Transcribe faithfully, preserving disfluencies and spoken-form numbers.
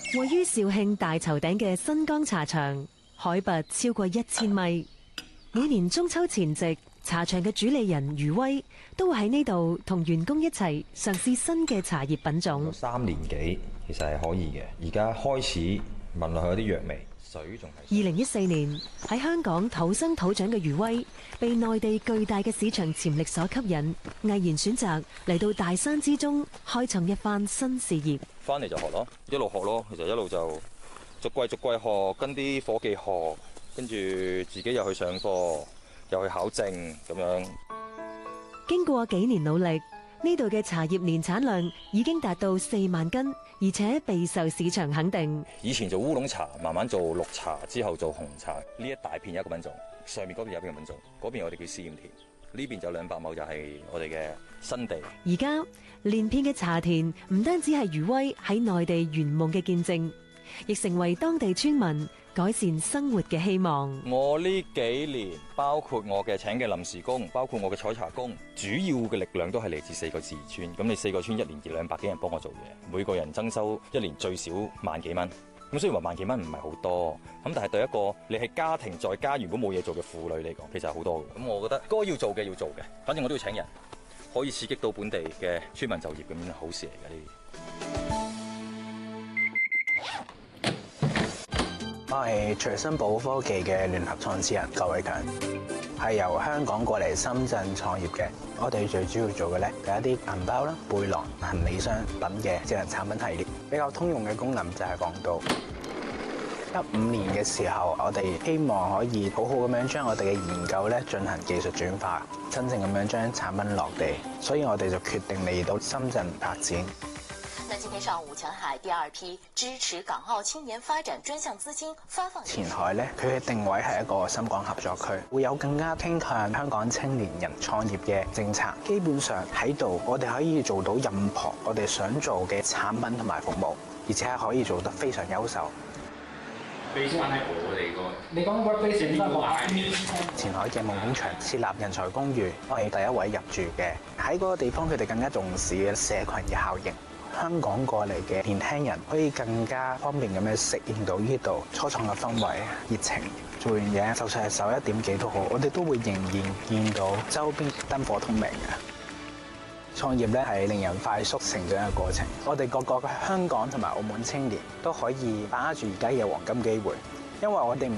位於肇慶大頭頂嘅新江茶場，海拔超過一千米。每年中秋前夕，茶場嘅主理人余威都會喺呢度同員工一齊嘗試新嘅茶葉品種。 三年幾其實係可以嘅，而家開始聞落去有啲藥味，水仲係。 二零一四年喺香港土生土長嘅余威，被內地巨大嘅市場潛力所吸引，毅然選擇嚟到大山之中開創一番新事業。 翻嚟就學咯，一路學咯，其實一路就逐季逐季學，跟啲伙計學，跟住自己又去上課，又去考證咁樣。 經過幾年努力，呢度嘅茶葉年產量已經達到四萬斤，而且備受市場肯定。 以前做烏龍茶，慢慢做綠茶，之後做紅茶，呢一大片有一個品種，上面嗰邊有一個品種，嗰邊我哋叫試驗田，呢邊就兩百畝就係我哋嘅新地。 而家連片嘅茶田唔單止係余威喺內地圓夢嘅見證，亦成為當地村民改善生活嘅希望。 我呢幾年包括我嘅請嘅臨時工，包括我嘅採茶工，主要嘅力量都係嚟自四個自然村。咁你四個村一年二兩百幾人幫我做嘢，每個人增收一年最少萬幾蚊。咁雖然話萬幾蚊唔係好多，咁但係對一個你係家庭在家如果冇嘢做嘅婦女嚟講，其實係好多嘅。咁我覺得該要做嘅要做嘅，反正我都要請人，可以刺激到本地嘅村民就業，咁樣係好事嚟嘅呢啲。 我係隨身寶科技嘅聯合創始人郭偉強，係由香港過嚟深圳創業嘅。我哋最主要做嘅咧，就係一啲銀包啦、背囊、行李箱等嘅智能產品系列。比較通用嘅功能就係防盜。一五年嘅時候，我哋希望可以好好咁樣將我哋嘅研究咧進行技術轉化，真正咁樣將產品落地。所以我哋就決定嚟到深圳發展。 那今天上午，前海第二批支持港澳青年發展專項資金發放。 前海咧，佢嘅定位係一個深港合作區，會有更加傾向香港青年人創業嘅政策。基本上喺度，我哋可以做到任何我哋想做嘅產品同埋服務，而且係可以做得非常優秀。 base 翻喺我哋個，你講 work-based 呢個係前海嘅夢工場設立人才公寓，我係第一位入住嘅。喺嗰個地方，佢哋更加重視嘅社群嘅效應。香港過嚟嘅年輕人可以更加方便咁樣適應到呢度初創嘅氛圍、熱情。做完嘢，就算係十一點幾都好，我哋都會仍然見到周邊燈火通明嘅。創業咧係令人快速成長嘅過程。我哋各個嘅香港同埋澳門青年都可以把握住而家嘅黃金機會，因為我哋唔